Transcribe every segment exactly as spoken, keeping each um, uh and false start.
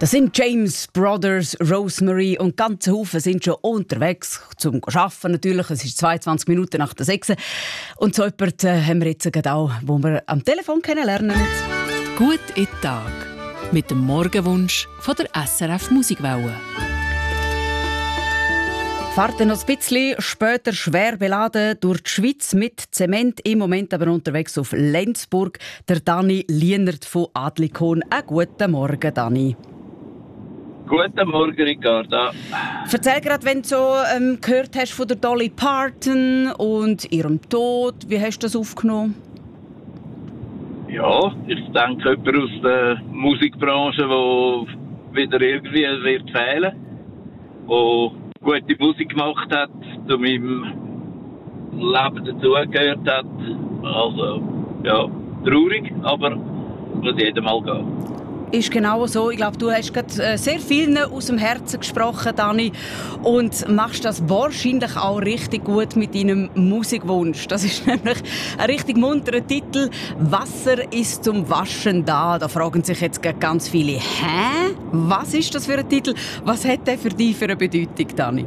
Das sind James Brothers, Rosemary und ganze Haufen sind schon unterwegs zum Arbeiten natürlich. Es ist zweiundzwanzig Minuten nach der sechs. Und so jemanden äh, haben wir jetzt gerade auch, wo wir am Telefon kennenlernen. Gut in den Tag mit dem Morgenwunsch von der S R F Musikwelle. Fahrt noch ein bisschen später schwer beladen durch die Schweiz mit Zement, im Moment aber unterwegs auf Lenzburg. Der Dani Lienert von Adlikon. Einen guten Morgen, Dani. Guten Morgen, Ricarda. Erzähl gerade, wenn du so ähm, gehört hast von der Dolly Parton und ihrem Tod, wie hast du das aufgenommen? Ja, ich denke, jemand aus der Musikbranche, der wieder irgendwie wird fehlen, der gute Musik gemacht hat, zu meinem Leben dazugehört hat. Also, ja, traurig, aber muss jedem mal gehen. Ist genau so. Ich glaube, du hast gerade sehr vielen aus dem Herzen gesprochen, Dani, und machst das wahrscheinlich auch richtig gut mit deinem Musikwunsch. Das ist nämlich ein richtig munterer Titel. «Wasser ist zum Waschen da». Da fragen sich jetzt ganz viele, «Hä? Was ist das für ein Titel? Was hat der für dich für eine Bedeutung, Dani?»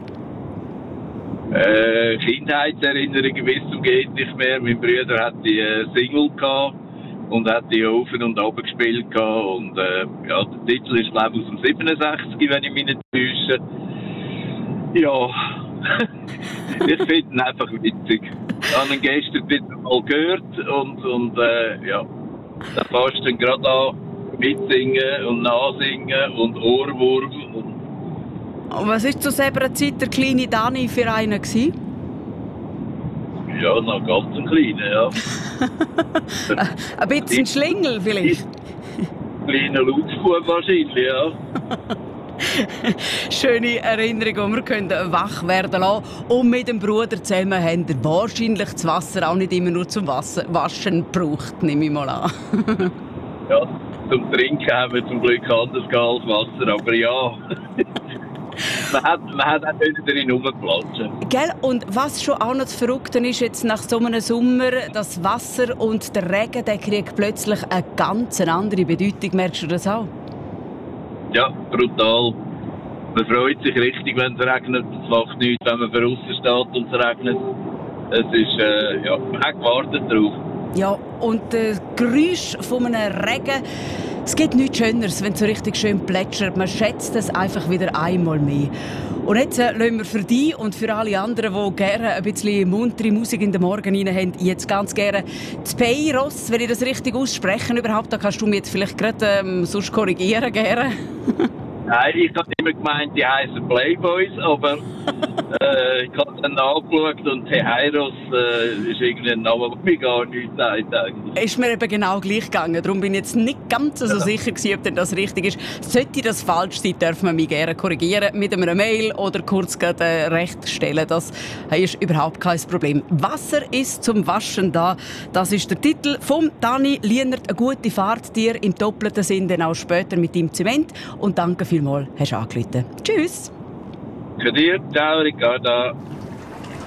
Äh, Kindheitserinnerungen bis zum geht nicht mehr. Mein Bruder hat die äh, Single gehabt und hat die auf und runter gespielt gehabt. Und äh, ja, der Titel ist, glaube ich, aus dem siebenundsechzig, wenn ich mich nicht täusche. Ja, ich finde ihn einfach witzig. Ich habe ihn gestern wieder mal gehört und, und äh, ja, da fährst du dann gerade an mitsingen und nachsingen und Ohrwurm. Und Und was war zu selber Zeit der kleine Dani für einen gewesen? Ja, noch ganz ein kleiner, ja. Ein bisschen Schlingel vielleicht? Kleiner Lautbub wahrscheinlich, ja. Schöne Erinnerung, die wir können wach werden lassen. Und mit dem Bruder zusammen haben wir wahrscheinlich das Wasser auch nicht immer nur zum Wasser Waschen gebraucht, nehme ich mal an. Ja, zum Trinken haben wir zum Glück anders als Wasser, aber ja. Man hat, man hat auch nicht drin rumplatschen. Gell? Und was schon auch noch das Verrückte ist, jetzt nach so einem Sommer, das Wasser und der Regen, der kriegt plötzlich eine ganz andere Bedeutung. Merkst du das auch? Ja, brutal. Man freut sich richtig, wenn es regnet. Es macht nichts, wenn man draussen steht und es regnet. Es ist, äh, ja, man hat gewartet darauf. Ja, und das Geräusch von einem Regen, es gibt nichts Schöneres, wenn es so richtig schön plätschert. Man schätzt es einfach wieder einmal mehr. Und jetzt äh, lassen wir für dich und für alle anderen, die gerne ein bisschen muntere Musik in den Morgen rein haben, jetzt ganz gerne die Peiros, wenn ich das richtig ausspreche überhaupt. Da kannst du mich jetzt vielleicht gerade ähm, sonst korrigieren gerne. Nein, ich habe immer gemeint, die heißen Playboys, aber äh, ich habe dann nachgeschaut und Heiros äh, ist irgendwie ein Name, der mir gar nichts sagt eigentlich. Ist mir eben genau gleich gegangen. Darum bin ich jetzt nicht ganz so ja. sicher gewesen, ob denn das richtig ist. Sollte das falsch sein, darf man mich gerne korrigieren mit einer Mail oder kurz gerade äh, recht stellen. Das ist überhaupt kein Problem. «Wasser ist zum Waschen da». Das ist der Titel vom Dani Lienert. Eine gute Fahrt dir im doppelten Sinn, dann auch später mit dem Zement. Und danke vielmals, hast du angerufen. Tschüss. Für dir, ciao, Ricarda.